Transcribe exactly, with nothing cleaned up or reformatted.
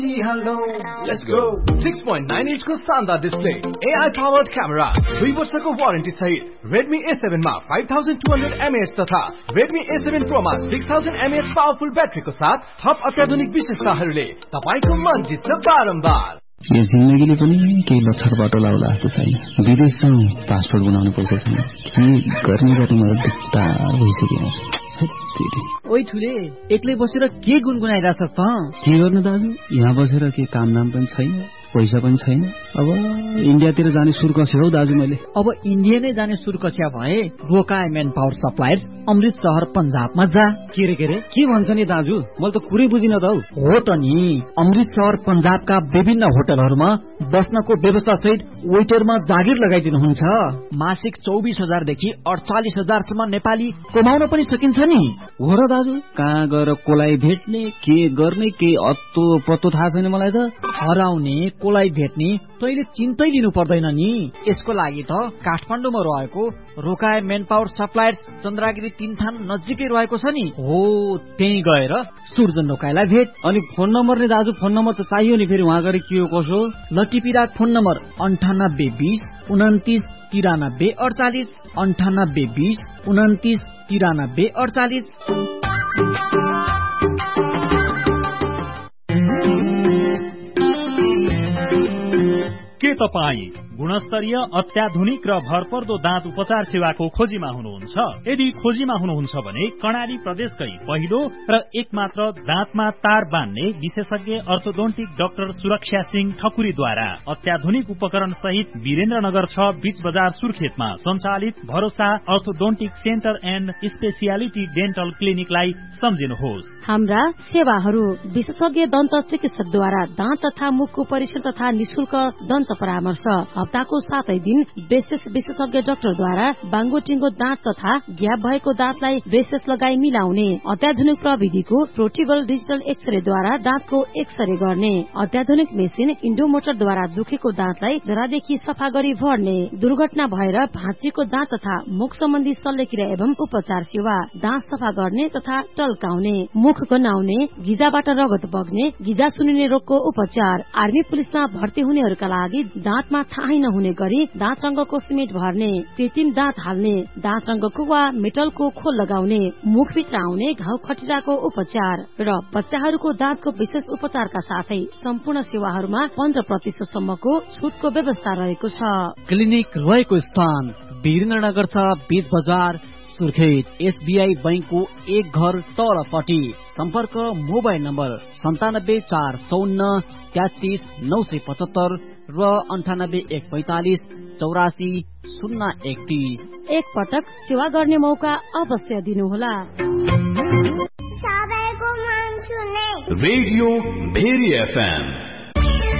Hello, let's go. six point nine inch को शानदार display, A I powered camera, दुई वर्षको वारेन्टी सहित Redmi A seven मा five thousand two hundred milliamp hour तथा Redmi A seven Pro मा six thousand milliamp hour powerful ब्याट्रीको साथ थप अत्याधुनिक विशेषताहरूले तपाईको मन जित्छ बारम्बार। यो जिन्दगीले पनि केही लक्षण बाटो लाउला जस्तो छैन। विदेश जाउँ, पासपोर्ट बनाउनु पैसा छैन, के गर्ने गर्ने मलाई दुख्ता भइसक्यो। ओइ ठुले, एक्लै बसेर के गुनगुनाइरहेछस् त? के गर्नु दाजु, यहाँ बसेर के काम नाम पनि छैन, पैसा पनि छैन। अब इन्डियातिर जाने सुर कस्यो हौ दाजु मैले। अब इन्डिया नै जाने सुर कस्या भए रोकाए मेन पावर सप्लायर्स अमृत शहर पंजाबमा जा। के रे के रे के भन्छ नि दाजु, मैले त कुरै बुझिन त हौ। हो त नि, अमृत शहर पंजाबका विभिन्न होटलहरूमा बस्नको व्यवस्था सहित वेटरमा जागिर लगाइदिनुहुन्छ। मासिक चौबिस हजार देखि अडचालिस हजार सम्म नेपाली कमाउन पनि सकिन्छ नि। हो र दाजु, कहाँ गएर कोलाई भेट्ने, के गर्ने, के अत्तो पत्तो थाहा छैन मलाई त। हराउने कोलाई भेट्ने तैले चिन्तै लिनु पर्दैन नि। यसको लागि त काठमाडौँमा रहेको रोकाए मेन पावर सप्लायर्स चन्द्रागिरी तीन थान नजिकै रहेको छ नि। हो, त्यही गएर सूर्जन रोकाएलाई भेट। अनि फोन नम्बर नि दाजु, फोन नम्बर त चाहियो नि, फेरि वहाँ गएर के हो कसो। लटिपिरा फोन नम्बर अन्ठानब्बे बीस उन्तिस तिरानब्बे अडचालिस अन्ठानब्बे बीस उन्तिस तिरानब्बे अडचालिस। के तपाईँ गुणस्तरीय अत्याधुनिक र भरपर्दो दाँत उपचार सेवाको खोजीमा हुनुहुन्छ? यदि खोजीमा हुनुहुन्छ भने कर्णाली प्रदेशकै पहिलो र एकमात्र दाँतमा तार बान्ने विशेषज्ञ अर्थोडोन्टिक डाक्टर सुरक्षा सिंह ठकुरीद्वारा अत्याधुनिक उपकरण सहित वीरेन्द्रनगर छ बीच बजार सुर्खेतमा सञ्चालित भरोसा orthodontic centre and speciality dental क्लिनिकलाई सम्झिनुहोस्। हाम्रा सेवाहरू विशेषज्ञ दन्त चिकित्सकद्वारा दाँत तथा मुखको परीक्षण तथा निशुल्क दन्त परामर्श, हप्ताको सातै दिन ब्रेसेस विशेषज्ञ डाक्टरद्वारा बाङ्गो टिङ्गो दाँत तथा ग्याप भएको दाँतलाई ब्रेसेस लगाई मिलाउने, अत्याधुनिक प्रविधिको पोर्टेबल डिजिटल एक्सरेद्वारा दाँतको एक्सरे गर्ने, अत्याधुनिक मेसिन इन्डोमोटरद्वारा दुखेको दाँतलाई जरादेखि सफा गरी भर्ने, दुर्घटना भएर भाँचिएको दाँत तथा मुख सम्बन्धी शल्यक्रिया एवं उपचार सेवा, दाँत सफा गर्ने तथा टल्काउने, मुख गनाउने, गिजाबाट रगत बग्ने, गिजा सुनिने रोगको उपचार, आर्मी पुलिसमा भर्ती हुनेहरूका लागि दाँतमा थाहै नहुने गरी दाँत रंगको सिमेन्ट भर्ने, कृत्रिम दाँत हाल्ने, दाँत रंगको वा मेटलको खोल लगाउने, मुखभित्र आउने घाउ खटिराको उपचार र बच्चाहरूको दाँतको विशेष उपचारका साथै सम्पूर्ण सेवाहरूमा पन्ध्र प्रतिशत सम्मको छुटको व्यवस्था रहेको छ। क्लिनिक रहेको स्थान वीरेन्द्रनगर छ बीच बजार सुर्खेत, एसबीआई बैंकको एक घर तलपट्टि। सम्पर्क मोबाइल नम्बर सन्तानब्बे चार चौन्न तेत्तीस नौ सय पचहत्तर र अन्ठानब्बे एक पैतालिस चौरासी शून्य एकतीस। एक पटक सेवा गर्ने मौका अवश्य दिनुहोला। Radio very FM